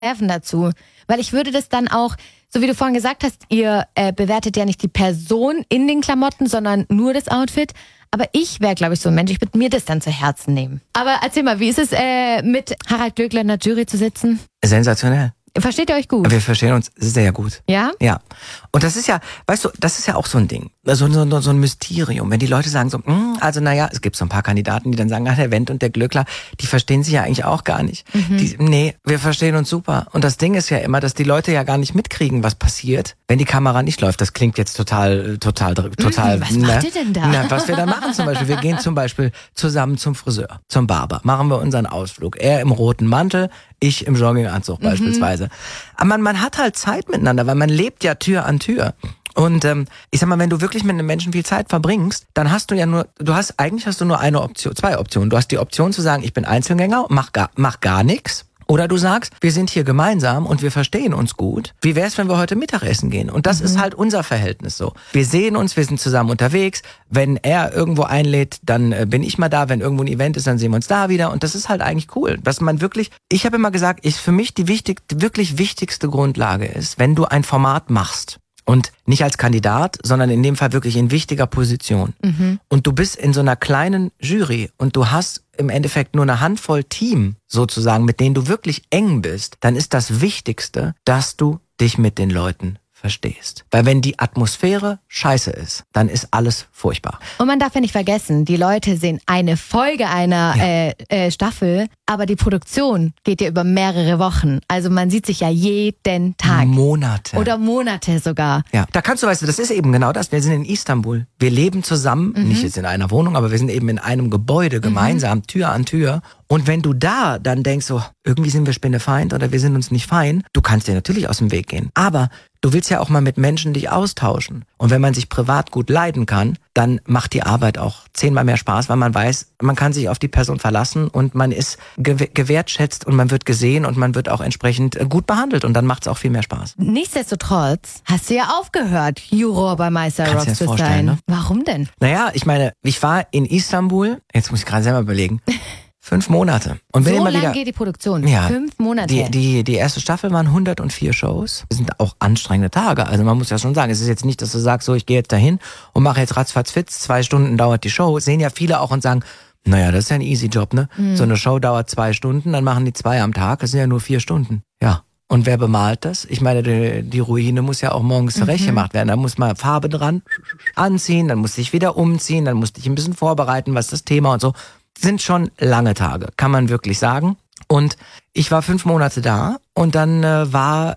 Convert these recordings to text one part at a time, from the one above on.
Nerven dazu. Weil ich würde das dann auch, so wie du vorhin gesagt hast, ihr bewertet ja nicht die Person in den Klamotten, sondern nur das Outfit. Aber ich wäre, glaube ich, so ein Mensch, ich würde mir das dann zu Herzen nehmen. Aber erzähl mal, wie ist es, mit Harald Glöckler in der Jury zu sitzen? Sensationell. Versteht ihr euch gut? Wir verstehen uns sehr gut. Ja? Ja. Und das ist ja, weißt du, das ist ja auch so ein Ding. So ein Mysterium. Wenn die Leute sagen so, also naja, es gibt so ein paar Kandidaten, die dann sagen, der Wendt und der Glöckler, die verstehen sich ja eigentlich auch gar nicht. Nee, wir verstehen uns super. Und das Ding ist ja immer, dass die Leute ja gar nicht mitkriegen, was passiert, wenn die Kamera nicht läuft. Das klingt jetzt total. Was macht ihr denn da? Was wir dann machen zum Beispiel. Wir gehen zum Beispiel zusammen zum Friseur, zum Barber. Machen wir unseren Ausflug. Er im roten Mantel, ich im Jogginganzug beispielsweise. Aber man hat halt Zeit miteinander, weil man lebt ja Tür an Tür. Und ich sag mal, wenn du wirklich mit einem Menschen viel Zeit verbringst, dann hast du ja nur, eigentlich hast du nur eine Option, zwei Optionen. Du hast die Option zu sagen, ich bin Einzelgänger, mach gar nichts. Oder du sagst, wir sind hier gemeinsam und wir verstehen uns gut. Wie wär's, wenn wir heute Mittagessen gehen? Und das ist halt unser Verhältnis so. Wir sehen uns, wir sind zusammen unterwegs. Wenn er irgendwo einlädt, dann bin ich mal da. Wenn irgendwo ein Event ist, dann sehen wir uns da wieder. Und das ist halt eigentlich cool. Dass man wirklich, ich habe immer gesagt, für mich die wirklich wichtigste Grundlage ist, wenn du ein Format machst. Und nicht als Kandidat, sondern in dem Fall wirklich in wichtiger Position. Und du bist in so einer kleinen Jury und du hast im Endeffekt nur eine Handvoll Team sozusagen, mit denen du wirklich eng bist, dann ist das Wichtigste, dass du dich mit den Leuten verstehst. Weil wenn die Atmosphäre scheiße ist, dann ist alles furchtbar. Und man darf ja nicht vergessen, die Leute sehen eine Folge einer Staffel, aber die Produktion geht ja über mehrere Wochen. Also man sieht sich ja jeden Tag. Monate. Oder Monate sogar. Ja, da kannst du, weißt du, das ist eben genau das. Wir sind in Istanbul. Wir leben zusammen, nicht jetzt in einer Wohnung, aber wir sind eben in einem Gebäude gemeinsam, Tür an Tür. Und wenn du da dann denkst, so, irgendwie sind wir Spinnefeind oder wir sind uns nicht fein, du kannst dir natürlich aus dem Weg gehen. Aber du willst ja auch mal mit Menschen dich austauschen. Und wenn man sich privat gut leiden kann, dann macht die Arbeit auch 10-mal mehr Spaß, weil man weiß, man kann sich auf die Person verlassen und man ist gewertschätzt und man wird gesehen und man wird auch entsprechend gut behandelt und dann macht es auch viel mehr Spaß. Nichtsdestotrotz hast du ja aufgehört, Juror bei Meister Kannst Rocks dir das zu vorstellen, sein. ne? Warum denn? Naja, ich meine, ich war in Istanbul, jetzt muss ich gerade selber überlegen, 5 Monate. Und bin So immer lang wieder, geht die Produktion? Ja, 5 Monate? Die erste Staffel waren 104 Shows. Das sind auch anstrengende Tage. Also man muss ja schon sagen, es ist jetzt nicht, dass du sagst, so ich gehe jetzt dahin und mache jetzt ratzfatz Fitz, 2 Stunden dauert die Show. Sehen ja viele auch und sagen, naja, das ist ja ein easy Job, ne? So eine Show dauert 2 Stunden, dann machen die 2 am Tag, das sind ja nur 4 Stunden. Ja. Und wer bemalt das? Ich meine, die Ruine muss ja auch morgens zurecht gemacht werden. Da muss man Farbe dran anziehen, dann muss ich wieder umziehen, dann musste ich ein bisschen vorbereiten, was ist das Thema und so. Sind schon lange Tage, kann man wirklich sagen. Und ich war 5 Monate da und dann war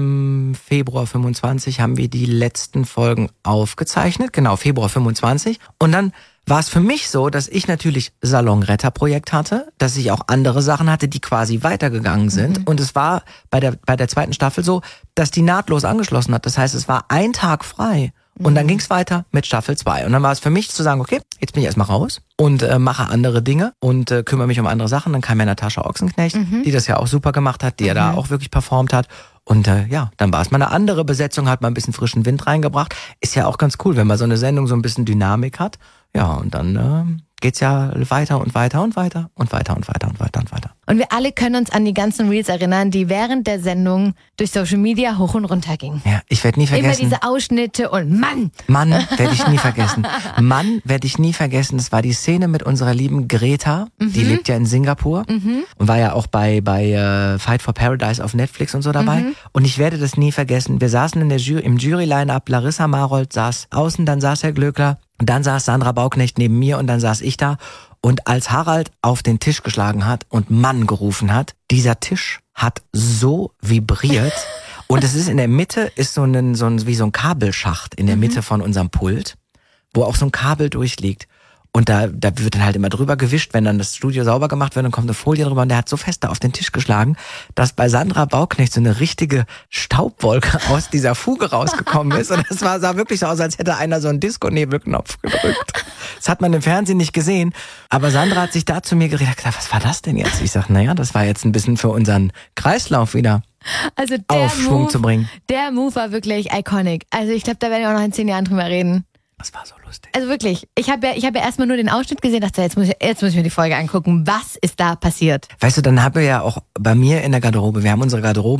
im Februar 25 haben wir die letzten Folgen aufgezeichnet. Genau, Februar 25. Und dann war es für mich so, dass ich natürlich Salonretter-Projekt hatte, dass ich auch andere Sachen hatte, die quasi weitergegangen sind. Und es war bei der zweiten Staffel so, dass die nahtlos angeschlossen hat. Das heißt, es war ein Tag frei. Und dann ging es weiter mit Staffel 2. Und dann war es für mich zu sagen, okay, jetzt bin ich erstmal raus und mache andere Dinge und kümmere mich um andere Sachen. Dann kam ja Natascha Ochsenknecht, die das ja auch super gemacht hat, die ja da auch wirklich performt hat. Und dann war es mal eine andere Besetzung, hat mal ein bisschen frischen Wind reingebracht. Ist ja auch ganz cool, wenn man so eine Sendung so ein bisschen Dynamik hat. Ja, und dann geht's ja weiter und weiter und weiter und weiter und weiter und weiter und weiter. Und wir alle können uns an die ganzen Reels erinnern, die während der Sendung durch Social Media hoch und runter gingen. Ja, ich werde nie vergessen. Immer diese Ausschnitte und Mann werde ich nie vergessen. Mann, werde ich nie vergessen. Das war die Szene mit unserer lieben Greta. Die lebt ja in Singapur und war ja auch bei Fight for Paradise auf Netflix und so dabei. Und ich werde das nie vergessen. Wir saßen in der im Jury-Line-Up. Larissa Marold saß außen, dann saß Herr Glöckler. Dann saß Sandra Bauknecht neben mir und dann saß ich da. Und als Harald auf den Tisch geschlagen hat und Mann gerufen hat, dieser Tisch hat so vibriert. Und es ist in der Mitte, ist wie so ein Kabelschacht in der Mitte von unserem Pult, wo auch so ein Kabel durchliegt. Und da wird dann halt immer drüber gewischt, wenn dann das Studio sauber gemacht wird, dann kommt eine Folie drüber und der hat so fest da auf den Tisch geschlagen, dass bei Sandra Bauknecht so eine richtige Staubwolke aus dieser Fuge rausgekommen ist und sah wirklich so aus, als hätte einer so einen Disco-Nebelknopf gedrückt. Das hat man im Fernsehen nicht gesehen, aber Sandra hat sich da zu mir geredet, gesagt, was war das denn jetzt? Ich sag, naja, das war jetzt ein bisschen für unseren Kreislauf wieder. Also Aufschwung zu bringen. Der Move war wirklich iconic. Also ich glaube, da werden wir auch noch in 10 Jahren drüber reden. Das war so lustig. Also wirklich, ich habe ja erstmal nur den Ausschnitt gesehen, dachte, jetzt muss ich mir die Folge angucken. Was ist da passiert? Weißt du, dann haben wir ja auch bei mir in der Garderobe, wir haben unsere Garderobe